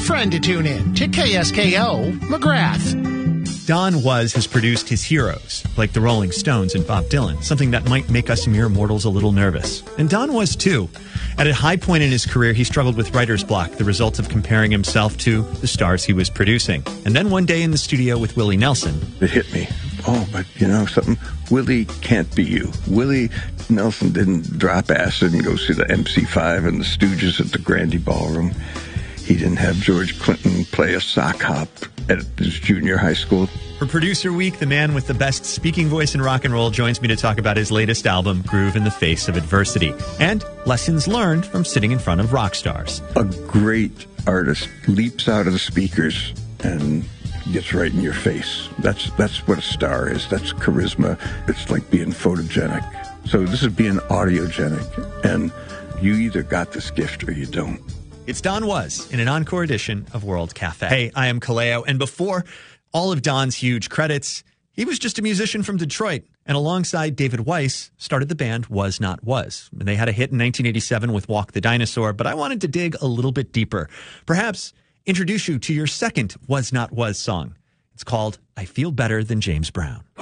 friend to tune in to KSKO McGrath. Don Was has produced his heroes, like the Rolling Stones and Bob Dylan, something that might make us mere mortals a little nervous. And Don was too. At a high point in his career, he struggled with writer's block, the result of comparing himself to the stars he was producing. And then one day in the studio with Willie Nelson, it hit me. Oh, but you know something? Willie can't be you. Willie Nelson didn't drop acid and go see the MC5 and the Stooges at the Grandy Ballroom. He didn't have George Clinton play a sock hop at his junior high school. For Producer Week, the man with the best speaking voice in rock and roll joins me to talk about his latest album, Groove in the Face of Adversity, and lessons learned from sitting in front of rock stars. A great artist leaps out of the speakers and gets right in your face. That's what a star is. That's charisma. It's like being photogenic. So this is being audiogenic, and you either got this gift or you don't. It's Don Was in an encore edition of World Cafe. Hey, I am Kaleo, and before all of Don's huge credits, he was just a musician from Detroit, and alongside David Weiss, started the band Was Not Was. And they had a hit in 1987 with Walk the Dinosaur, but I wanted to dig a little bit deeper. Perhaps introduce you to your second Was Not Was song. It's called I Feel Better Than James Brown.